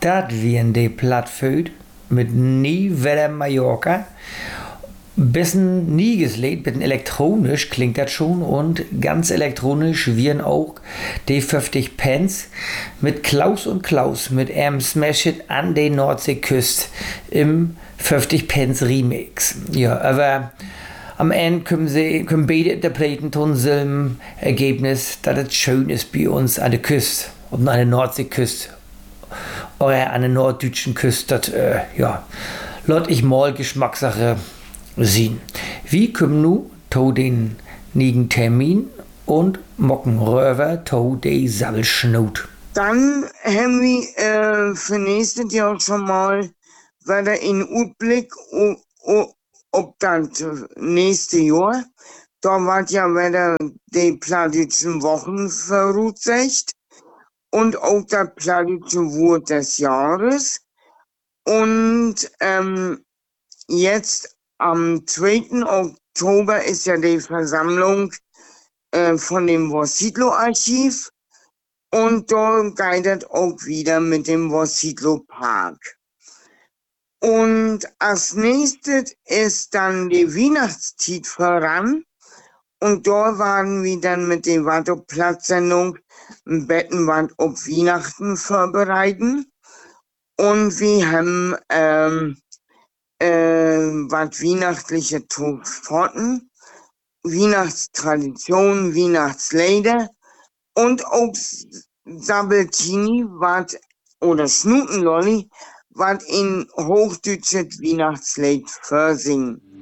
Dat wie de Plattfüd mit Nie Wetter Mallorca. Bisschen Niegeslied, bisschen elektronisch klingt das schon und ganz elektronisch wir'n auch die 50 Pence mit Klaus und Klaus mit Smash It an der Nordseeküste im 50 Pence Remix. Ja, aber am Ende können beide Interpreten tun selben Ergebnis, dass es schön ist bei uns an der Küste, und an der Nordseeküste oder an der norddeutschen Küste, das, ja, lot ich mal Geschmackssache sehen. Wie kommen nu to den nigen Termin und mocken Röver to de Sabbelschnut? Dann haben wir für nächstes Jahr schon mal wieder in Utblick ob das nächste Jahr. Da wird ja wieder die plattdütschen Wochen verrutscht und auch das plattdütsche Wort des Jahres. Und jetzt am 2. Oktober ist ja die Versammlung von dem Vossitlo-Archiv. Und da geht es auch wieder mit dem Vossitlo Park. Und als nächstes ist dann die Weihnachtszeit voran. Und da waren wir dann mit der Warteplatz-Sendung Bettenwand auf Weihnachten vorbereiten. Und wir haben was Weihnachtliche Torten, Weihnachtstradition, Weihnachtslieder und auch Sabbeltini oder Schnutenlolli, was in hochdeutsches Weihnachtslied vorsingen.